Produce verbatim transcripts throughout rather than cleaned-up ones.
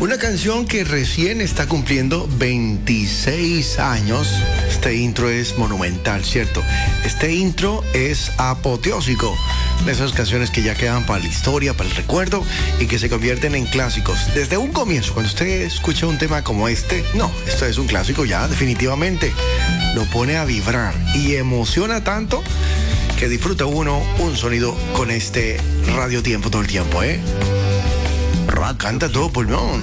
Una canción que recién está cumpliendo veintiséis años. Este intro es monumental, ¿cierto? Este intro es apoteósico. De esas canciones que ya quedan para la historia, para el recuerdo y que se convierten en clásicos. Desde un comienzo, cuando usted escucha un tema como este, no, esto es un clásico ya, definitivamente. Lo pone a vibrar y emociona tanto que disfruta uno un sonido con este Radio Tiempo todo el tiempo, ¿eh? Canta todo pulmón.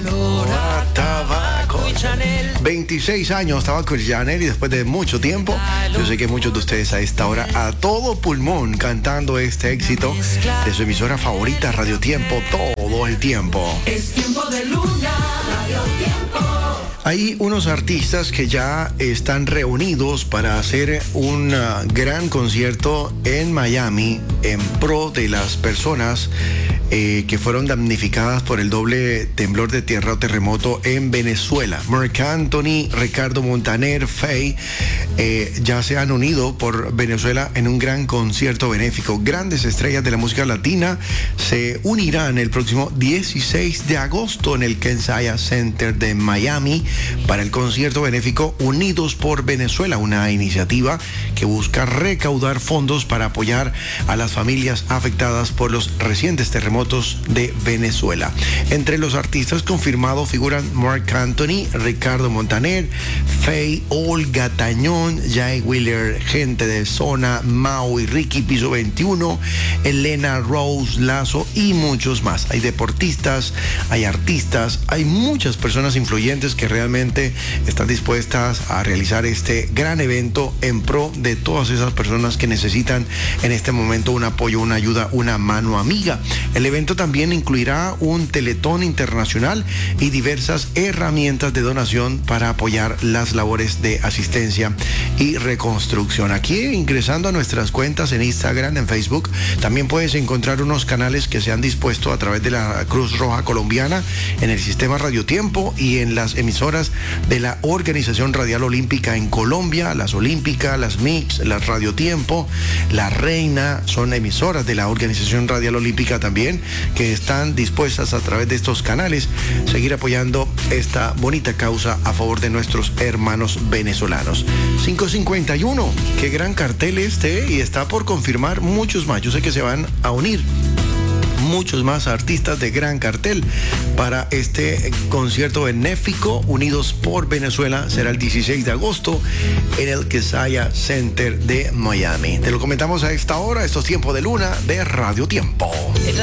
Tabaco. veintiséis años, Tabaco y Chanel, y después de mucho tiempo, yo sé que muchos de ustedes a esta hora a todo pulmón cantando este éxito de su emisora favorita, Radio Tiempo, todo el tiempo. Es tiempo de luna, Radio Tiempo. Hay unos artistas que ya están reunidos para hacer un uh, gran concierto en Miami en pro de las personas eh, que fueron damnificadas por el doble temblor de tierra o terremoto en Venezuela. Marc Anthony, Ricardo Montaner, Faye eh, ya se han unido por Venezuela en un gran concierto benéfico. Grandes estrellas de la música latina se unirán el próximo dieciséis de agosto en el Kansaya Center de Miami para el concierto benéfico Unidos por Venezuela, una iniciativa que busca recaudar fondos para apoyar a las familias afectadas por los recientes terremotos de Venezuela. Entre los artistas confirmados figuran Marc Anthony, Ricardo Montaner, Faye, Olga Tañón, Jay Wheeler, Gente de Zona, Mau y Ricky, Piso veintiuno, Elena Rose, Lazo y muchos más. Hay deportistas, hay artistas, hay muchas personas influyentes que realmente están dispuestas a realizar este gran evento en pro de todas esas personas que necesitan en este momento un apoyo, una ayuda, una mano amiga. El evento también incluirá un teletón internacional y diversas herramientas de donación para apoyar las labores de asistencia y reconstrucción. Aquí, ingresando a nuestras cuentas en Instagram, en Facebook, también puedes encontrar unos canales que se han dispuesto a través de la Cruz Roja Colombiana en el sistema Radio Tiempo y en las emisoras de la Organización Radial Olímpica en Colombia, las Olímpicas, las Mix, las Radio Tiempo, La Reina, son emisoras de la Organización Radial Olímpica también, que están dispuestas a través de estos canales seguir apoyando esta bonita causa a favor de nuestros hermanos venezolanos. cinco cincuenta y uno, qué gran cartel este, y está por confirmar muchos más. Yo sé que se van a unir muchos más artistas de gran cartel para este concierto benéfico Unidos por Venezuela. Será el dieciséis de agosto en el Kansaya Center de Miami. Te lo comentamos a esta hora. Estos tiempos de luna de Radio Tiempo.